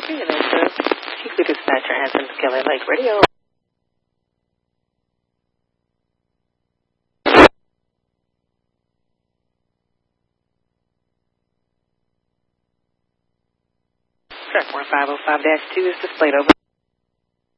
You know, the Chief Dispatcher Hanson Kelly Lake Radio. Track 1505-2 is displayed over.